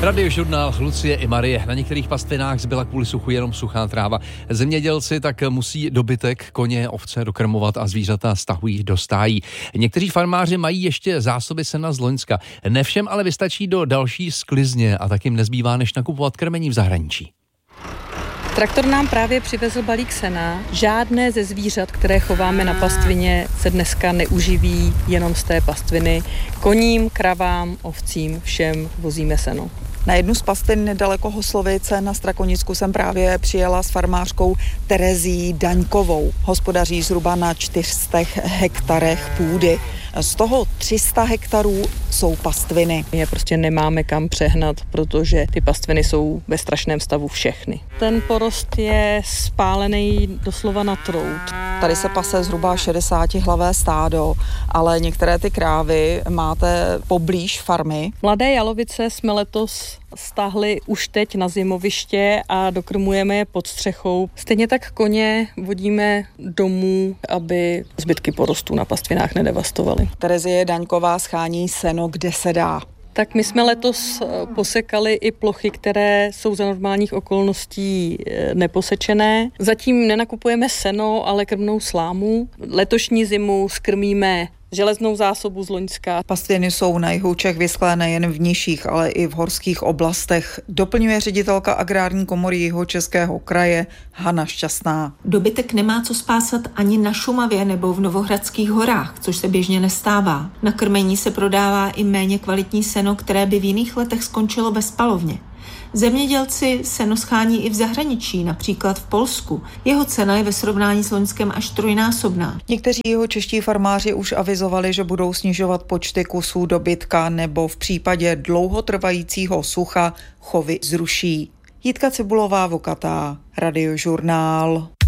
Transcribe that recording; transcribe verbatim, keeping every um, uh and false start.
Radiožurnál Lucie i Marie. Na některých pastvinách zbyla kvůli suchu jenom suchá tráva. Zemědělci tak musí dobytek, koně, ovce dokrmovat a zvířata stahují do stájí. Někteří farmáři mají ještě zásoby sena z loňska. Ne všem ale vystačí do další sklizně a tak jim nezbývá, než nakupovat krmení v zahraničí. Traktor nám právě přivezl balík sena. Žádné ze zvířat, které chováme na pastvině, se dneska neuživí jenom z té pastviny. Koním, kravám, ovcím, všem vozíme seno. Na jednu z pastvin nedaleko Hoslovice na Strakonicku jsem právě přijela s farmářkou Terezí Daňkovou. Hospodaří zhruba na čtyřstech hektarech půdy. Z toho tři sta hektarů jsou pastviny. My je prostě nemáme kam přehnat, protože ty pastviny jsou ve strašném stavu všechny. Ten porost je spálený doslova na trout. Tady se pase zhruba šedesátihlavé stádo, ale některé ty krávy máte poblíž farmy. Mladé jalovice jsme letos stáhli už teď na zimoviště a dokrmujeme je pod střechou. Stejně tak koně vodíme domů, aby zbytky porostů na pastvinách nedevastovaly. Terezie Daňková schání seno, kde se dá. Tak my jsme letos posekali i plochy, které jsou za normálních okolností neposečené. Zatím nenakupujeme seno, ale krmnou slámu. Letošní zimu skrmíme železnou zásobu z loňska. Pastviny jsou na jihu Čech vyschlé nejen v nižších, ale i v horských oblastech, doplňuje ředitelka Agrární komory Jihočeského kraje Hana Šťastná. Dobytek nemá co spásat ani na Šumavě nebo v Novohradských horách, což se běžně nestává. Na krmení se prodává i méně kvalitní seno, které by v jiných letech skončilo ve spalovně. Zemědělci seno schání i v zahraničí, například v Polsku. Jeho cena je ve srovnání s loňskem až trojnásobná. Někteří jihočeští farmáři už avizovali, že budou snižovat počty kusů dobytka nebo v případě dlouhotrvajícího sucha chovy zruší. Jitka Cibulová, Vokatá, Radiožurnál.